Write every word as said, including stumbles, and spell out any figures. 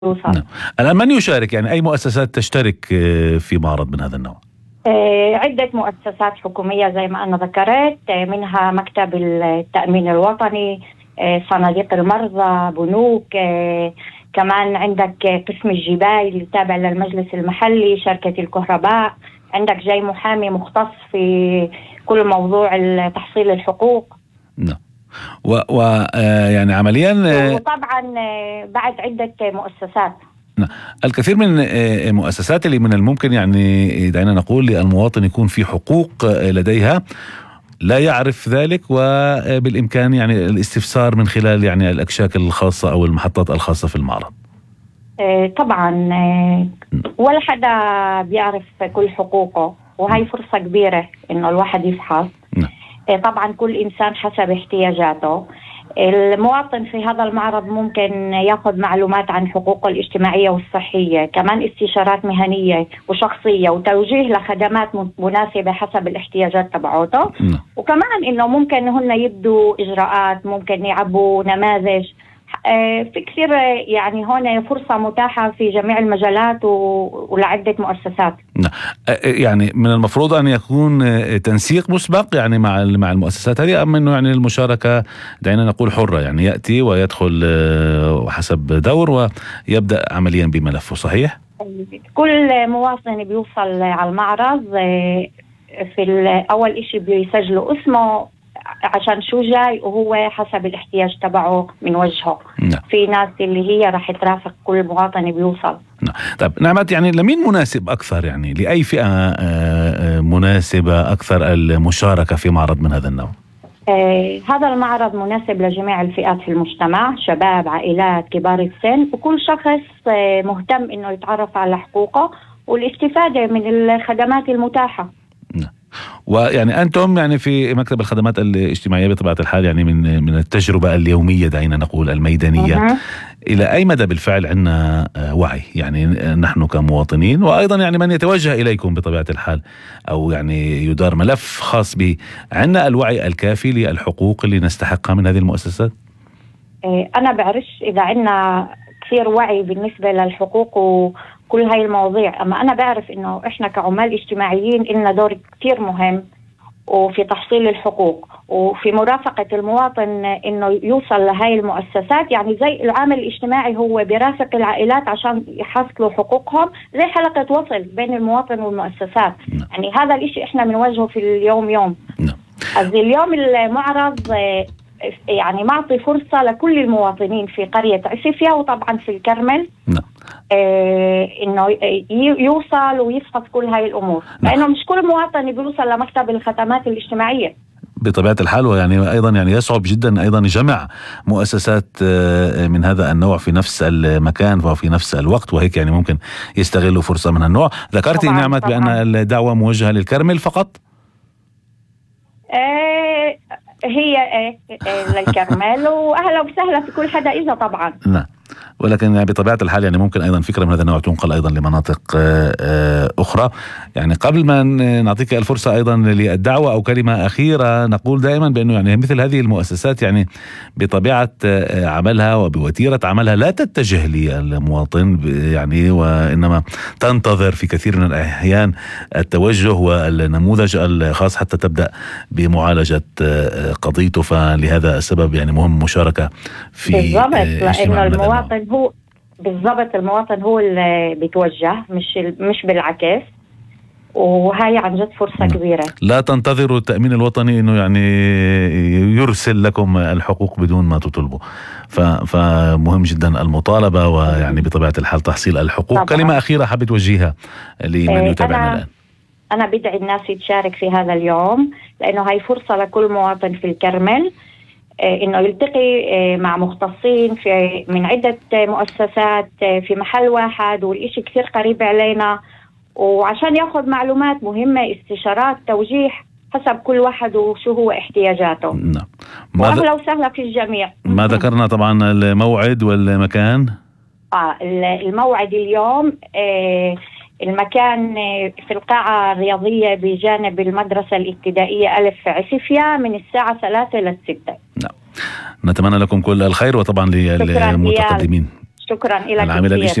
نعم. الآن من يشارك؟ يعني أي مؤسسات تشترك في معرض من هذا النوع؟ عدة مؤسسات حكومية زي ما أنا ذكرت، منها مكتب التأمين الوطني، صناديق المرضى، بنوك، كمان عندك قسم الجبال اللي تابع للمجلس المحلي، شركة الكهرباء، عندك جاي محامي مختص في كل موضوع تحصيل الحقوق. نعم. و, و يعني عمليا وطبعا بعد عدة مؤسسات. نعم. الكثير من المؤسسات اللي من الممكن يعني دعينا نقول للمواطن يكون في حقوق لديها لا يعرف ذلك، وبالإمكان يعني الاستفسار من خلال يعني الأكشاك الخاصة أو المحطات الخاصة في المعرض. طبعا ولا حدا بيعرف كل حقوقه، وهي فرصة كبيرة إنه الواحد يفحص. طبعا كل إنسان حسب احتياجاته. المواطن في هذا المعرض ممكن ياخذ معلومات عن حقوقه الاجتماعية والصحية، كمان استشارات مهنية وشخصية، وتوجيه لخدمات مناسبة حسب الاحتياجات تبعوته. وكمان إنه ممكن هن يبدوا إجراءات، ممكن يعبوا نماذج، في كثير يعني هون فرصة متاحة في جميع المجالات ولعدة مؤسسات. يعني من المفروض أن يكون تنسيق مسبق يعني مع مع المؤسسات هذه، أم إنه يعني المشاركة دعينا نقول حرة، يعني يأتي ويدخل حسب دور ويبدأ عمليا بملفه؟ صحيح؟ كل مواطن بيوصل على المعرض في أول إشي بيسجلوا اسمه عشان شو جاي، وهو حسب الاحتياج تبعه من وجهه. نعم. في ناس اللي هي راح ترافق كل مواطن بيوصل. نعم. طيب نعمت، يعني لمين مناسب أكثر، يعني لأي فئة مناسبة أكثر المشاركة في معرض من هذا النوع؟ آه هذا المعرض مناسب لجميع الفئات في المجتمع، شباب، عائلات، كبار السن، وكل شخص آه مهتم إنه يتعرف على حقوقه والاستفادة من الخدمات المتاحة. نعم. ويعني أنتم يعني في مكتب الخدمات الاجتماعية بطبيعة الحال يعني من من التجربة اليومية دعينا نقول الميدانية، أه. إلى أي مدى بالفعل عندنا وعي يعني نحن كمواطنين، وأيضا يعني من يتوجه إليكم بطبيعة الحال أو يعني يدار ملف خاص به، عندنا الوعي الكافي للحقوق اللي نستحقها من هذه المؤسسات؟ أنا بعرفش إذا عندنا كثير وعي بالنسبة للحقوق وكل هاي المواضيع، أما أنا بعرف إنه إحنا كعمال اجتماعيين إلنا دور كثير مهم وفي تحصيل الحقوق وفي مرافقة المواطن إنه يوصل لهاي المؤسسات. يعني زي العامل الاجتماعي هو بيرافق العائلات عشان يحصلوا حقوقهم، زي حلقة وصل بين المواطن والمؤسسات. يعني هذا الإشي إحنا بنواجهه في اليوم يوم. اليوم المعرض يعني معطي فرصة لكل المواطنين في قرية عسيفيا وطبعا في الكرمل آه إنه يوصل ويفحص كل هاي الأمور، لأنه مش كل مواطن بيوصل لمكتب الخدمات الاجتماعية بطبيعة الحال. ويعني أيضا يعني يصعب جدا أيضا جمع مؤسسات من هذا النوع في نفس المكان وفي نفس الوقت، وهيك يعني ممكن يستغلوا فرصة من النوع. ذكرتي نعمت بأن الدعوة موجهة للكرمل فقط؟ آه هي للكرمل وأهلا وسهلا في كل حدا إذا طبعا. نعم. ولكن يعني بطبيعة الحال يعني ممكن أيضا فكرة من هذا النوع تنقل أيضا لمناطق أخرى. يعني قبل ما نعطيك الفرصة أيضا للدعوة أو كلمة أخيرة، نقول دائما بأنه يعني مثل هذه المؤسسات يعني بطبيعة عملها وبوتيرة عملها لا تتجه للمواطن يعني، وإنما تنتظر في كثير من الأحيان التوجه والنموذج الخاص حتى تبدأ بمعالجة قضيته. فلهذا السبب يعني مهم مشاركة في بالضبط، لأنه المواطن هو بالضبط المواطن هو اللي بيتوجه، مش مش بالعكس، وهي عن جد فرصة كبيرة. لا تنتظروا التأمين الوطني إنه يعني يرسل لكم الحقوق بدون ما تطلبوا، فمهم جدا المطالبة ويعني بطبيعة الحال تحصيل الحقوق. طبعا. كلمة أخيرة حابة توجهيها لمن يتابعنا الآن؟ أنا بدعي الناس تشارك في هذا اليوم، لأنه هاي فرصة لكل مواطن في الكرمل إنه يلتقي مع مختصين في من عدة مؤسسات في محل واحد، والإشي كثير قريب علينا، وعشان ياخذ معلومات مهمة، استشارات، توجيه حسب كل واحد وشو هو احتياجاته. نعم. وأهلا وسهلا في الجميع. ما ذكرنا طبعا الموعد والمكان؟ آه الموعد اليوم آه المكان في القاعة الرياضية بجانب المدرسة الابتدائية ألف في عسيفيا من الساعة ثلاثة للستة. نعم. نتمنى لكم كل الخير وطبعا للمتقدمين. شكرا لك العاملة كثير.